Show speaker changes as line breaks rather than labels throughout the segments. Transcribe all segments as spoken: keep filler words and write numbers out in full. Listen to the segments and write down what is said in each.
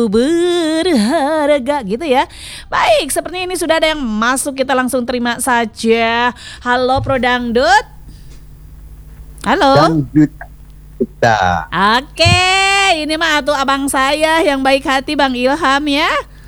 berharga gitu ya. Baik, sepertinya ini sudah ada yang masuk, kita langsung terima saja. Halo Pro Dangdut. Halo.
Dangdut kita.
Oke, ini mah tuh abang saya yang baik hati, Bang Ilham ya.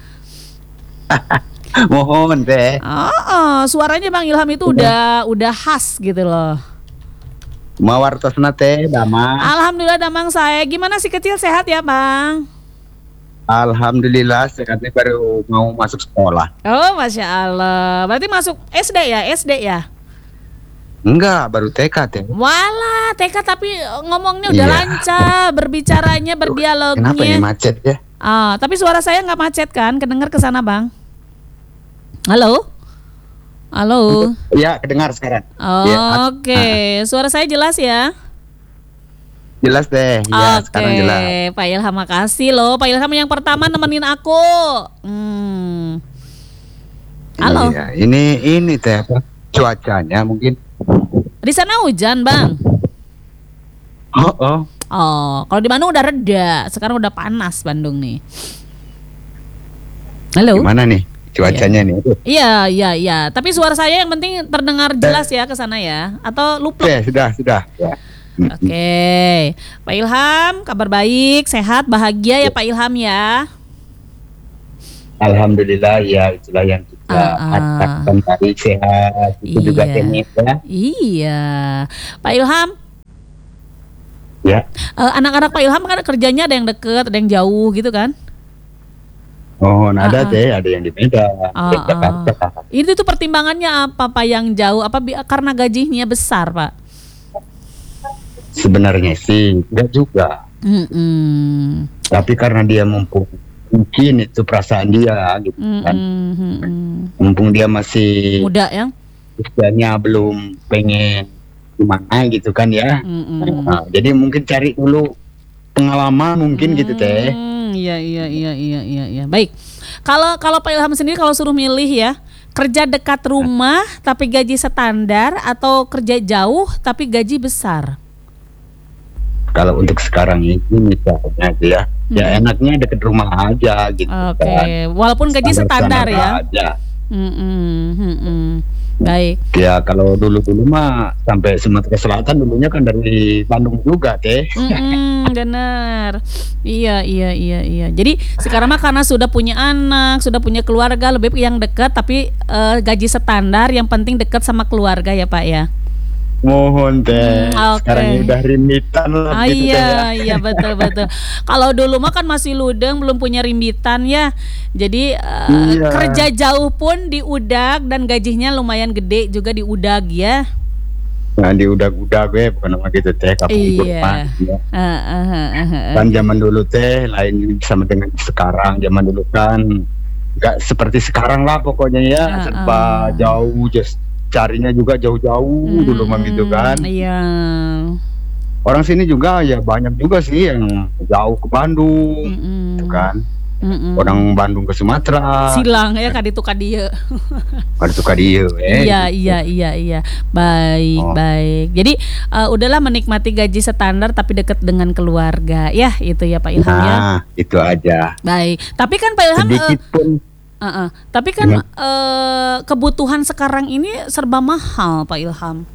Mohon teh.
Oh, oh, suaranya Bang Ilham itu udah udah khas gitu loh.
Mawartosna teh damang.
Alhamdulillah damang saya. Gimana si kecil, sehat ya Bang?
Alhamdulillah sekarang baru mau masuk sekolah.
Oh, Masya Allah. Berarti masuk S D ya? S D ya?
Enggak, baru T K teh.
Walah, T K tapi ngomongnya udah
Iya.
lancar, berbicaranya, berdialognya.
Kenapa ini macet ya?
Ah, tapi suara saya nggak macet kan? Kedengar ke sana Bang? Halo? Halo?
Ya, kedengar sekarang.
Oh,
Ya,
Oke, suara saya jelas ya?
Jelas deh. Ya,
Oke,
sekarang jelas.
Pak Ilham makasih loh. Pak Ilham yang pertama nemenin aku. Hmm. Halo.
Iya, ini ini teh apa? Cuacanya mungkin.
Di sana hujan, Bang?
Oh, oh.
Oh, kalau di Bandung udah reda. Sekarang udah panas Bandung nih. Halo.
Gimana nih cuacanya nih? Aduh.
Iya, iya, iya. Tapi suara saya yang penting terdengar jelas ya ke sana ya. Atau lupa?
Oke, sudah, sudah. Ya.
Oke, Pak Ilham, kabar baik, sehat, bahagia ya Pak Ilham ya.
Alhamdulillah ya, itulah yang kita
Ah, ah.
harapkan tadi, sehat itu juga
Iya.
teknis ya.
Iya, Pak Ilham.
Ya.
eh, anak-anak Pak Ilham kan kerjanya ada yang deket, ada yang jauh gitu kan?
Oh,
Ah,
ada
ah.
teh, ada yang di Medan,
Ah,
ada di Jakarta.
Itu tuh pertimbangannya apa Pak yang jauh? Apa bi- karena gajinya besar Pak?
Sebenarnya sih enggak juga,
Mm-mm.
tapi karena dia mumpung mungkin itu perasaan dia gitu kan.
Mm-mm, mm-mm.
Mumpung dia masih
Muda ya?
usianya belum pengen gimana gitu kan ya.
Mm-mm.
Nah, jadi mungkin cari dulu pengalaman mungkin gitu teh.
Hmm, Iya iya iya iya iya iya. Baik. Kalau kalau Pak Ilham sendiri kalau suruh milih ya, kerja dekat rumah tapi gaji standar atau kerja jauh tapi gaji besar?
Kalau untuk sekarang ini misalnya gitu ya, ya
Hmm.
enaknya deket rumah aja gitu
Oke,
kan.
walaupun gaji standar ya.
aja.
Mm-mm, mm-mm. Baik.
Ya kalau dulu-dulu mah sampai Sumatera Selatan dulunya kan dari Bandung juga teh.
Mm-mm, benar. Iya iya iya iya. Jadi sekarang mah karena sudah punya anak, sudah punya keluarga, lebih yang dekat tapi eh, gaji standar, yang penting dekat sama keluarga ya Pak ya.
Mohon teh.
Hmm, oke.
Sekarang ini udah rimbitan lah
Ah,
gitu teh ya.
iya iya betul betul. Kalau dulu mah kan masih ludeng, belum punya rimbitan ya. Jadi eh,
Iya.
kerja jauh pun diudag dan gajinya lumayan gede juga diudag ya.
Nah di udah-udah gue bukan nama gitu teh kampung
Iya.
kurma, ya.
Ah, ah, ah, ah, ah.
Kan zaman dulu teh lain sama dengan sekarang. Zaman dulu kan nggak seperti sekarang lah pokoknya ya,
Ah,
serba
ah.
jauh, just carinya juga jauh-jauh dulu mah gitu kan.
Iya.
Orang sini juga ya banyak juga sih yang jauh ke Bandung
Mm-mm.
gitu kan.
Mm-mm.
Orang Bandung ke Sumatera,
Silang ya kaditu kadieu.
ada suka dia eh.
Iya iya iya iya. Baik
Oh.
baik. Jadi eh, udahlah menikmati gaji standar tapi dekat dengan keluarga ya, itu ya Pak Ilham ya.
Nah, itu aja.
Baik. Tapi kan Pak Ilham eh,
Sedikit pun
eh, eh, tapi kan
Gimana?
eh, kebutuhan sekarang ini serba mahal Pak Ilham.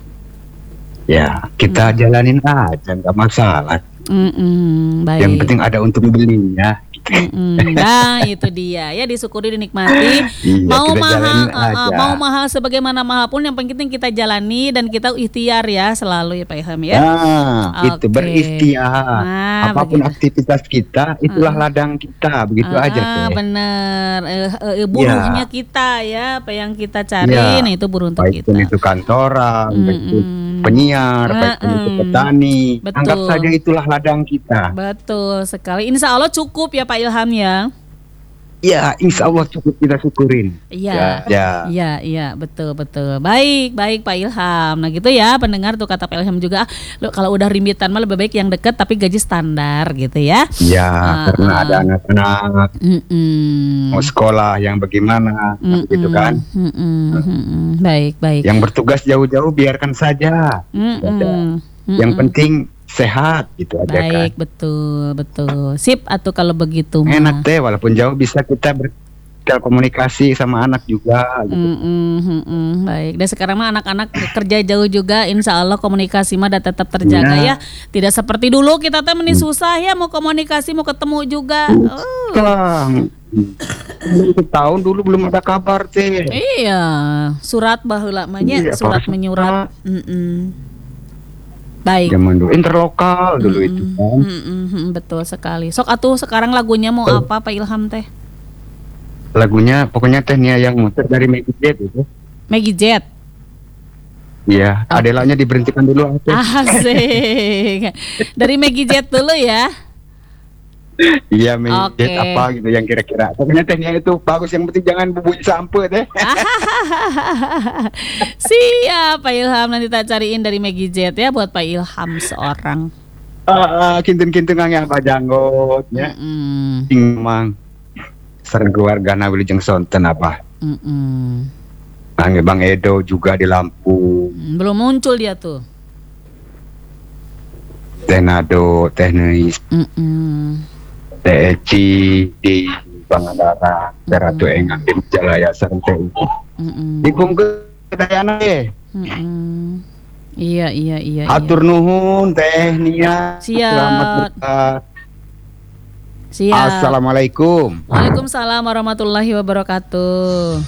ya kita
Hmm.
jalanin aja, nggak masalah.
Mm-mm, baik.
Yang penting ada untuk belinya.
Mm-mm. Nah itu dia ya, disyukuri dinikmati.
Iya,
Mau
kita
mahal
jalanin
uh, uh,
aja.
mau mahal sebagaimana mahal pun yang penting kita jalani dan kita ikhtiar ya selalu ya Pak Ilham ya.
Nah, itu
Oke.
berikhtiar.
Nah,
Apapun
begitu.
aktivitas kita, itulah ladang kita, begitu
Ah,
aja teh.
bener. Eh, eh, eh, buruhnya kita ya, apa yang kita cari,
Ya.
nah itu buruh untuk
Baik
kita.
pun itu kantoran, baik itu
Mm-mm.
penyiar, baik pun itu
Mm-mm.
petani.
Betul.
Anggap saja itulah ladang kita.
Betul sekali. Insya Allah cukup ya Pak Ilham ya.
Ya, insya Allah cukup kita syukurin.
Iya.
Ya, ya.
Iya, iya, betul, betul. Baik, baik Pak Ilham. Nah gitu ya, pendengar tuh kata Pak Ilham juga, ah, lo kalau udah rimbitan mah lebih baik yang deket tapi gaji standar gitu ya.
Ya,
Ah,
karena
ah.
ada anak-anak
Mm-mm.
mau sekolah yang bagaimana,
Mm-mm.
gitu kan.
Mm-mm. Mm-mm. Baik, baik.
Yang bertugas jauh-jauh biarkan saja.
Mm-mm.
Ada.
Mm-mm.
Yang penting sehat gitu aja kan.
Baik, betul, betul. Sip atuh kalau begitu mah.
Enak deh, walaupun jauh bisa kita berkomunikasi sama anak juga gitu.
Mm, mm, mm, mm. Baik. Dan sekarang mah anak-anak kerja jauh juga, insya Allah komunikasi mah udah tetap terjaga
Nah.
ya. Tidak seperti dulu kita teh meni susah ya mau komunikasi mau ketemu juga. Oh.
Bang, tahun dulu belum ada kabar teh.
Iya, surat baheula mah nya,
Iya,
surat
parah.
menyurat. Mm-mm. Baik.
Zaman dulu interlokal dulu
Mm-mm.
itu kan.
Mm-mm, mm, betul sekali. Sok atuh sekarang lagunya mau apa Pak Ilham teh?
Lagunya pokoknya teh Nia yang muter dari Maggie Z itu.
Maggie Z.
Iya, Adelanya diberhentikan dulu teh.
Asik. Dari Maggie Z dulu ya.
Iya, Maggie
Oke.
Z apa gitu yang kira-kira. Pokoknya teh Nia itu bagus, yang penting jangan bubuk sampai deh.
Siap Pak Ilham, nanti tak cariin dari Maggie Z ya buat Pak Ilham seorang.
Ah, ah, kinten-kinten yang apa janggotnya.
Mm-mm.
Ting mang. Sering keluarga na wilujeng sonten apa.
Mm-mm.
Bang Bang Edo juga di Lampung.
Mm, belum muncul dia tuh.
Teh Nado, Teh Neis,
Mm-mm.
Teh Eci di Pangandaran, Teh Ratu Engang di Majalaya sareng Teh Ibu.
Mm-mm.
Dikung ke Dayana ye.
Mm-mm. Iya iya iya. iya.
Atur nuhun Teh Nia.
Siap.
Selamat berkah.
Siap.
Assalamualaikum.
Waalaikumsalam warahmatullahi wabarakatuh.